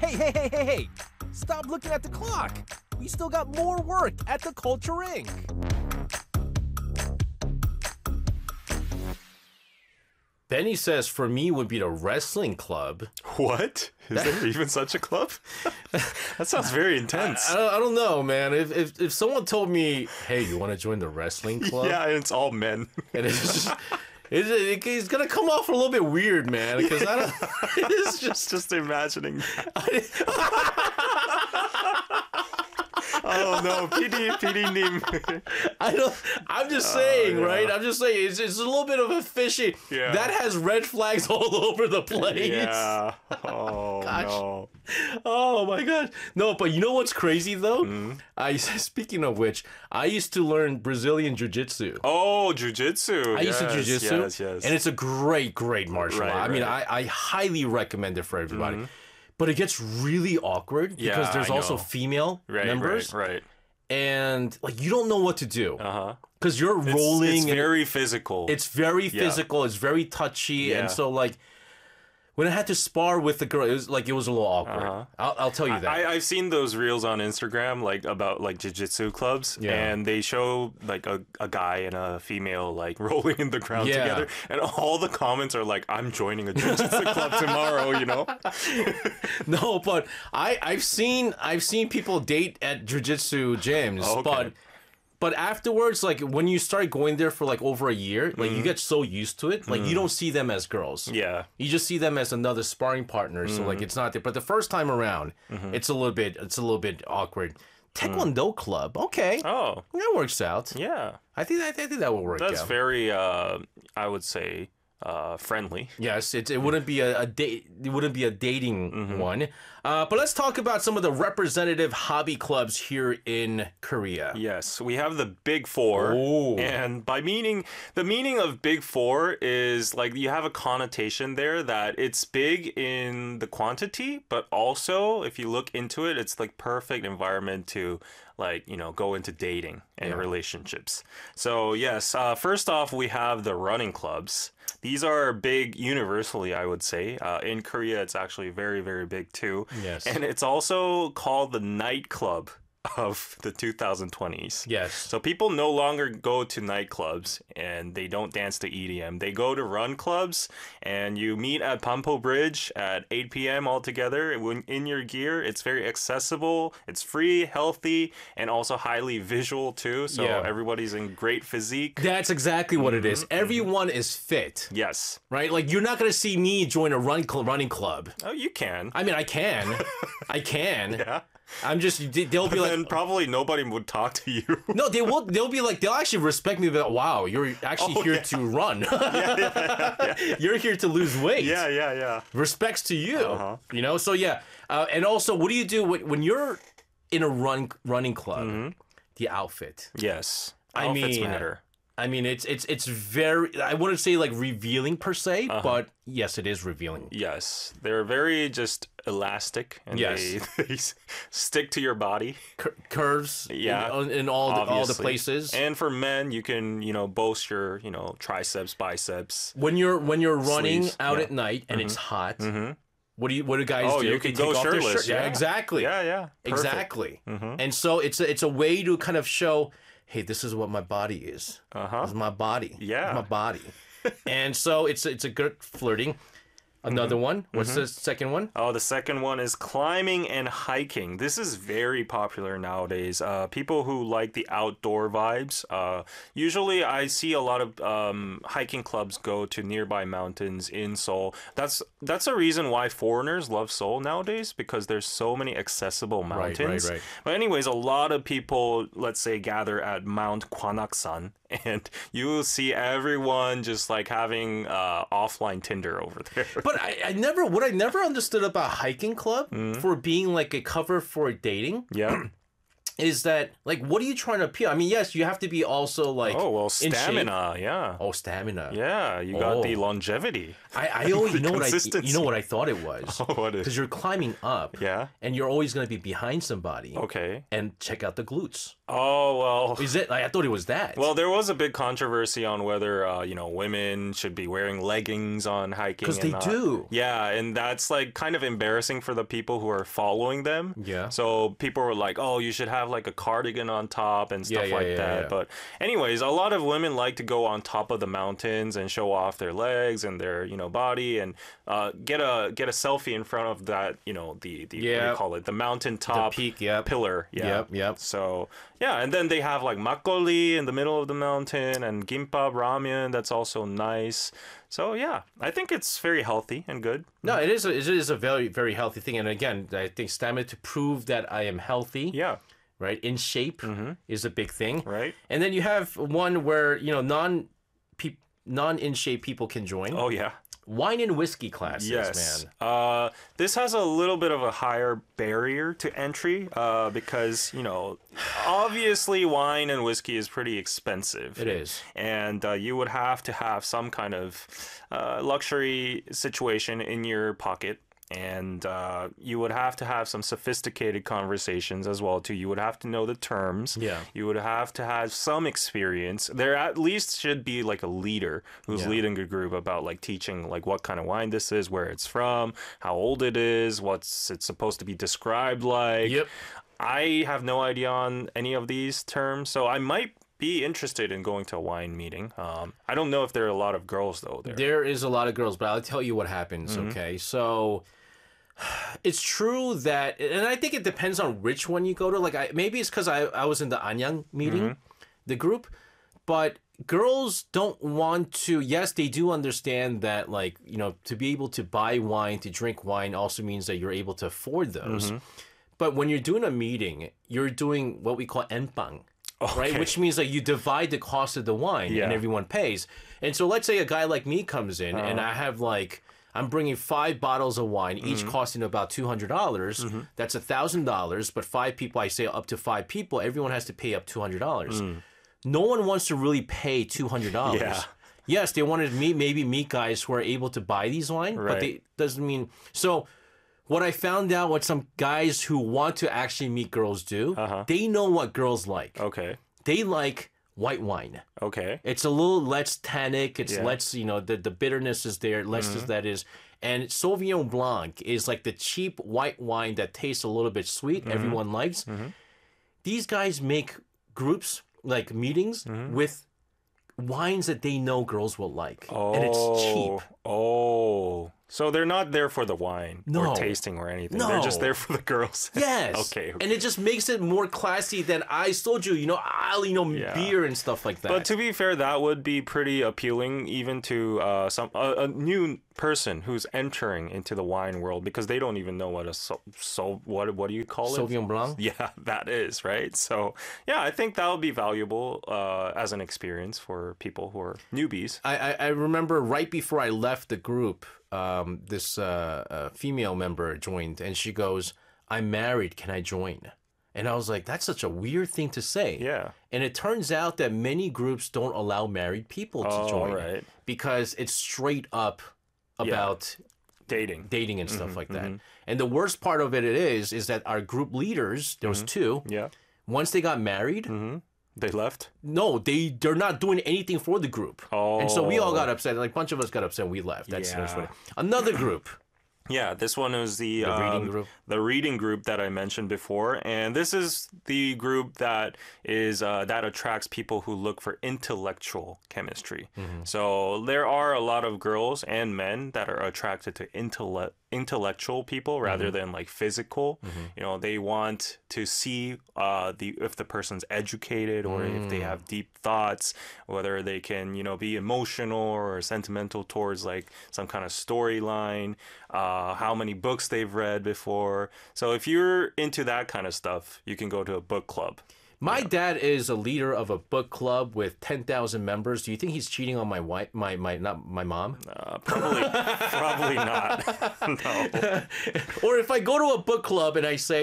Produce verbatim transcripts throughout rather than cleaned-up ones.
Hey, hey, hey, hey, hey! Stop looking at the clock! We still got more work at the Culture Incorporated. Benny says for me would be the wrestling club. What? Is there even such a club? That sounds very intense. I, I, I don't know, man. If, if if someone told me, hey, you want to join the wrestling club? Yeah, and it's all men. And it's just... It's, it, it's gonna come off a little bit weird, man, because I don't. It's just just imagining that. Oh no, P D P D name. I don't. I'm just saying, uh, yeah. right? I'm just saying it's, it's a little bit of a fishy. Yeah. That has red flags all over the place. Yeah. Oh gosh. no. Oh my gosh. No, but you know what's crazy though? Mm. I speaking of which, I used to learn Brazilian jiu-jitsu. Oh, jiu-jitsu. I yes, used to jiu-jitsu, yes, yes. and it's a great, great martial right, art. I right. mean, I, I highly recommend it for everybody. Mm-hmm. But it gets really awkward because yeah, there's I also know. female right, members, right, right. and like you don't know what to do. Uh huh. Because you're rolling. It's, it's and very physical. It's very Yeah. physical. It's very touchy, Yeah. and so like when I had to spar with the girl, it was like it was a little awkward. Uh-huh. I'll, I'll tell you that. I, I've seen those reels on Instagram, like about like jiu-jitsu clubs, Yeah. and they show like a, a guy and a female like rolling in the ground Yeah. together, and all the comments are like, "I'm joining a jiu-jitsu club tomorrow," you know? No, but I I've seen I've seen people date at jiu-jitsu gyms, Oh, okay. but but afterwards, like when you start going there for like over a year, like Mm-hmm. you get so used to it, like you don't see them as girls. Yeah. You just see them as another sparring partner, so Mm-hmm. like it's not there. But the first time around, it's a little bit it's a little bit awkward. Taekwondo club, okay, Oh, that works out. yeah. I think I think that will work That's out. very, uh, I would say, uh, friendly. Yes, it, it wouldn't be a, a date. It wouldn't be a dating Mm-hmm. one. Uh, but let's talk about some of the representative hobby clubs here in Korea. Yes, we have the Big Four, Oh. and by meaning the meaning of Big Four is like you have a connotation there that it's big in the quantity, but also if you look into it, it's like perfect environment to like you know go into dating and Yeah. relationships. So yes, uh, first off we have the running clubs. These are big universally, I would say. Uh, in Korea, it's actually very, very big too. Yes. And it's also called the nightclub of the two thousand twenties. Yes. So people no longer go to nightclubs and they don't dance to E D M. They go to run clubs and you meet at Pampo Bridge at eight p.m. all together. When in your gear, it's very accessible, it's free, healthy, and also highly visual too. So Yeah. everybody's in great physique. That's exactly what it is. Mm-hmm, Everyone is fit, Yes. right? Like you're not gonna see me join a run cl- running club. Oh, you can. I mean, I can, I can. Yeah. I'm just they'll be like, Then probably nobody would talk to you. no, they will. They'll be like, they'll actually respect me. That wow, you're actually Oh, here yeah. to run. yeah, yeah, yeah, yeah. You're here to lose weight. Yeah, yeah, yeah. Respects to you. Uh-huh. You know. So yeah, uh, and also, what do you do when, when you're in a run running club? Mm-hmm. The outfit. Yes. I Outfits mean, matter. I mean, it's it's it's very. I wouldn't say like revealing per se, Uh-huh. but yes, it is revealing. Yes. They're very just elastic and Yes. they, they s- stick to your body. Cur- curves. Yeah, In, in all the, all the obviously. places. And for men, you can, you know, boast your, you know, triceps, biceps. when you're when you're running Sleeves, out yeah. at night and it's hot. Mm-hmm. What do you? What do guys Oh, do? you They can go take off their shirtless. shirt. Yeah, Yeah. exactly. Yeah, yeah. Perfect. Exactly. Mhm. And so it's a, it's a way to kind of show, hey, this is what my body is. Uh-huh. This is my body. Yeah. This is my body. And so it's it's a good flirting. Another Mm-hmm. one. What's the second one? Oh, the second one is climbing and hiking. This is very popular nowadays. Uh, people who like the outdoor vibes. Uh, usually, I see a lot of um, hiking clubs go to nearby mountains in Seoul. That's that's a reason why foreigners love Seoul nowadays because there's so many accessible Right, right, mountains. right. But anyways, a lot of people, let's say, gather at Mount Kwanaksan, and you will see everyone just like having uh, offline Tinder over there. But I, I never what I never understood about hiking club Mm-hmm. for being like a cover for dating Yeah. is that like what are you trying to appeal? I mean, yes, you have to be also like Oh well, in shape. stamina. Yeah. Oh, stamina. Yeah, you got the Oh. longevity. I, I always you know what I consistency. you know what I thought it was. What is? Because you're climbing up. Yeah. And you're always going to be behind somebody. Okay. And check out the glutes. Oh well. Is it? Like, I thought it was that. Well, there was a big controversy on whether uh, you know women should be wearing leggings on hiking. 'Cause and they not. do. Yeah, and that's like kind of embarrassing for the people who are following them. Yeah. So people were like, "Oh, you should have like a cardigan on top and stuff Yeah, yeah, like yeah, that." yeah. But anyways, a lot of women like to go on top of the mountains and show off their legs and their you know body and uh, get a get a selfie in front of that you know the the what do Yeah. you call it the mountain top peak, yep. pillar. Yeah. Yep, yep. So yeah, and then they have like makgeolli in the middle of the mountain and gimbap ramen. That's also nice. So yeah, I think it's very healthy and good. No, it is. A, it is a very, very healthy thing. And again, I think stamina to prove that I am healthy, Yeah. right, in shape, is a big thing. Right. And then you have one where you know non, peop, non in shape people can join. Oh yeah. Wine and whiskey classes, Yes. man. Uh, this has a little bit of a higher barrier to entry uh, because, you know, obviously wine and whiskey is pretty expensive. It is. And uh, you would have to have some kind of uh, luxury situation in your pocket. And uh, you would have to have some sophisticated conversations as well too. You would have to know the terms. Yeah. You would have to have some experience. There at least should be like a leader who's Yeah. leading a group about like teaching like what kind of wine this is, where it's from, how old it is, what's it's supposed to be described like. Yep. I have no idea on any of these terms, so I might be interested in going to a wine meeting. Um, I don't know if there are a lot of girls though there. There is a lot of girls, but I'll tell you what happens, Mm-hmm. okay? So it's true that, and I think it depends on which one you go to. Like, I, maybe it's because I, I was in the Anyang meeting, Mm-hmm. the group, but girls don't want to, yes, they do understand that, like, you know, to be able to buy wine, to drink wine also means that you're able to afford those. Mm-hmm. But when you're doing a meeting, you're doing what we call enpang. Right, Okay. which means that you divide the cost of the wine and Yeah. everyone pays. And so let's say a guy like me comes in and I have like I'm bringing five bottles of wine, each costing about two hundred dollars. That's a thousand dollars, but five people, I say up to five people, everyone has to pay up two hundred dollars. No one wants to really pay two hundred dollars. Yeah. Yes, they wanted to meet maybe meet guys who are able to buy these wine, but Right. they doesn't mean so. What I found out, what some guys who want to actually meet girls do, Uh-huh. they know what girls like. Okay. They like white wine. Okay. It's a little less tannic. It's Yeah. less, you know, the, the bitterness is there, less Mm-hmm. as that is. And Sauvignon Blanc is like the cheap white wine that tastes a little bit sweet. Mm-hmm. Everyone likes. These guys make groups, like meetings, Mm-hmm. with wines that they know girls will like. And it's cheap. Oh. So they're not there for the wine No. or tasting or anything. They're just No. there for the girls. Yes. Okay, okay. And it just makes it more classy than I told you, you know, I'll, you know, Yeah. beer and stuff like that. But to be fair, that would be pretty appealing even to uh, some a, a new person who's entering into the wine world because they don't even know what a so, so what what do you call it? Sauvignon Blanc? Yeah, that is right. So yeah, I think that would be valuable uh, as an experience for people who are newbies. I, I, I remember right before I left the group, um, this uh, uh, female member joined, and she goes, "I'm married. Can I join?" And I was like, "That's such a weird thing to say." Yeah. And it turns out that many groups don't allow married people to Oh, join right. because it's straight up about Dating. dating and stuff Mm-hmm, like that. And the worst part of it is, is that our group leaders, there was two. Yeah. Once they got married, They left. no, they they're not doing anything for the group. And so we all Oh. got upset. Like a bunch of us got upset. And we left. That's, that's Yeah. what. Another group. Yeah, this one is the, The reading um, group? the reading group that I mentioned before, and this is the group that is uh, that attracts people who look for intellectual chemistry. Mm-hmm. So there are a lot of girls and men that are attracted to intellect intellectual people rather Mm-hmm. than like physical. You know, they want to see uh, the if the person's educated or if they Mm. have deep thoughts, whether they can you know be emotional or sentimental towards like some kind of storyline. Uh, how many books they've read before. So if you're into that kind of stuff, you can go to a book club. My dad is a leader of a book club with ten thousand members. Do you think he's cheating on my wife, my, my, not my mom? Uh, probably, probably not. No. Or if I go to a book club and I say,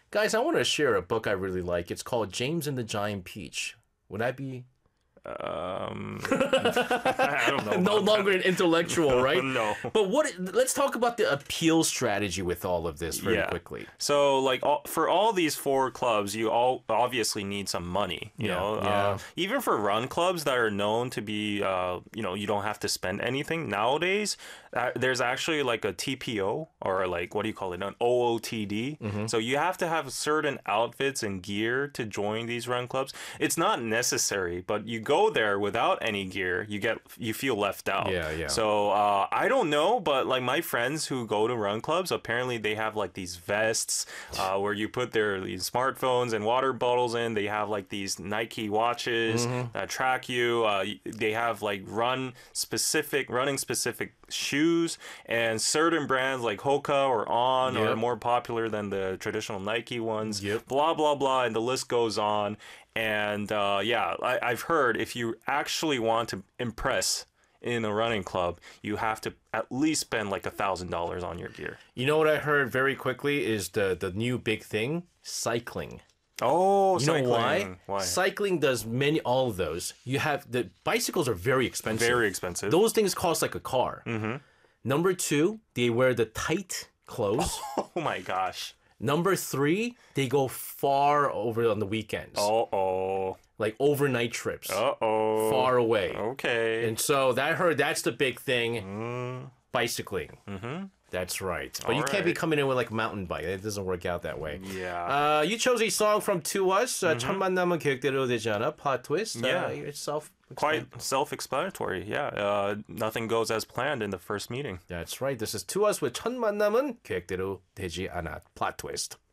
Guys, I want to share a book I really like. It's called James and the Giant Peach. Would that be Um, I don't know. no about longer an intellectual, right? No. But what? Let's talk about the appeal strategy with all of this very Yeah. quickly. So, like, all, for all these four clubs, you all obviously need some money. You Yeah, know, yeah. Uh, even for run clubs that are known to be, uh, you know, you don't have to spend anything nowadays. Uh, there's actually like a T P O or like what do you call it, an O O T D. Mm-hmm. So you have to have certain outfits and gear to join these run clubs. It's not necessary, but you go there without any gear, you get you feel left out. Yeah, yeah. So uh, I don't know, but like my friends who go to run clubs, apparently they have like these vests uh, where you put their these smartphones and water bottles in. They have like these Nike watches Mm-hmm. that track you. Uh, they have like run specific, running specific shoes, and certain brands like Hoka or On Yep. are more popular than the traditional Nike ones. Yep. Blah blah blah, and the list goes on. And uh, yeah, I, I've heard if you actually want to impress in a running club, you have to at least spend like a thousand dollars on your gear. You know what I heard very quickly is the the new big thing, cycling. Oh, You know why? Why? Cycling does many all of those. You have the bicycles are very expensive. Very expensive. Those things cost like a car. Mm-hmm. Number two, they wear the tight clothes. Oh my gosh. Number three, they go far over on the weekends, Uh oh. like overnight trips, Uh oh. far away. Okay. And so that I heard that's the big thing, Mm. bicycling. Mm-hmm. That's right. But you All can't be right. coming in with like mountain bike. It doesn't work out that way. Yeah. Uh, you chose a song from To Us. Uh, 첫 만남은 계획대로 되지 않아. Plot twist. Uh, Yeah. it's self. Quite self-explanatory. Yeah. Uh, nothing goes as planned in the first meeting. That's right. This is To Us with 첫 만남은 계획대로 되지 않아. Plot twist.